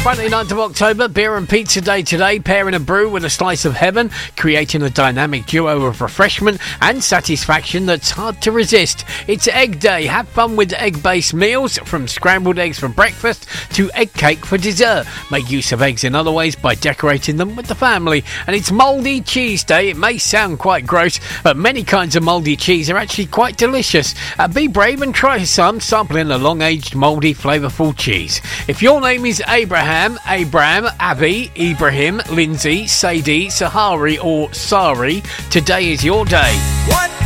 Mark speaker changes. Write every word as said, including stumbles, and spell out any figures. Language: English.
Speaker 1: twenty-ninth of October, beer and pizza day today, pairing a brew with a slice of heaven, creating a dynamic duo of refreshment and satisfaction that's hard to resist. It's Egg Day. Have fun with egg-based meals, from scrambled eggs for breakfast to egg cake for dessert. Make use of eggs in other ways by decorating them with the family. And it's Mouldy Cheese Day. It may sound quite gross, but many kinds of mouldy cheese are actually quite delicious. Uh, be brave and try some, sampling a long-aged, mouldy, flavourful cheese. If your name is Abraham, Abram, Abby, Ibrahim, Lindsay, Sadie, Sahari or Sari, today is your day.
Speaker 2: What?